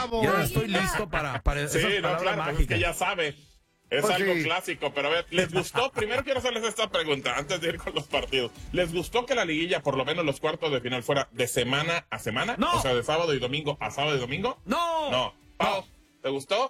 chavo. Ya estoy listo para esas Sí, no, palabras claro, pues es mágicas. que ya sabe. Es Pues algo sí. clásico, pero a ver, ¿les gustó? Primero quiero hacerles esta pregunta antes de ir con los partidos. ¿Les gustó que la liguilla, por lo menos los cuartos de final, fuera de semana a semana? No. O sea, de sábado y domingo a sábado y domingo. No. No. Pau, ¿te gustó?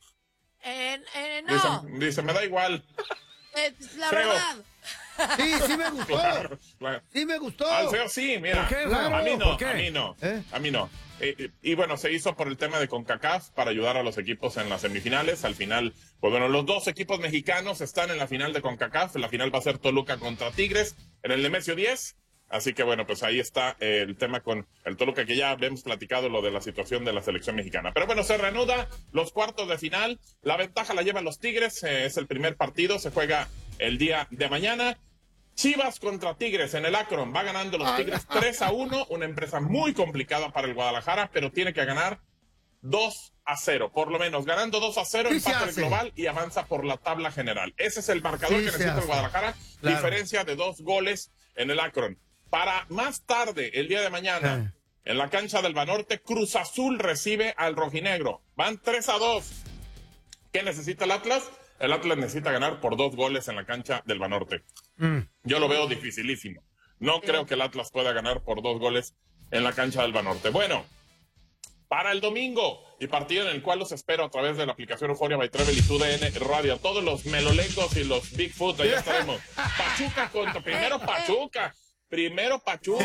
No, Dice, me da igual. la Feo. verdad. Sí, sí me gustó. Claro, claro. Sí me gustó. Al feo sí, mira. ¿Por qué, Claro. A mí no, ¿Por qué? a mí no. ¿Eh? A mí no. Y bueno, se hizo por el tema de CONCACAF para ayudar a los equipos en las semifinales. Al final, pues bueno, los dos equipos mexicanos están en la final de CONCACAF. La final va a ser Toluca contra Tigres en el Nemesio 10. Así que bueno, pues ahí está el tema con el Toluca, que ya habíamos platicado lo de la situación de la selección mexicana. Pero bueno, se reanuda los cuartos de final. La ventaja la llevan los Tigres. Es el primer partido. Se juega el día de mañana. Chivas contra Tigres en el Akron. Va ganando los Tigres 3-1. Una empresa muy complicada para el Guadalajara, pero tiene que ganar 2-0. Por lo menos, ganando 2-0, Sí se empata el hace. global y avanza por la tabla general. Ese es el marcador Sí que se necesita el hace. Guadalajara. Claro. Diferencia de 2 goles en el Akron. Para más tarde, el día de mañana, en la cancha del Banorte, Cruz Azul recibe al Rojinegro. Van 3-2. ¿Qué necesita el Atlas? El Atlas necesita ganar por 2 goles en la cancha del Banorte. Yo lo veo dificilísimo. No creo que el Atlas pueda ganar por 2 goles en la cancha del Banorte. Bueno, para el domingo, y partido en el cual los espero a través de la aplicación Euforia by Travel y TUDN Radio. Todos los melolecos y los Bigfoot, allá estaremos. Pachuca contra, primero Pachuca.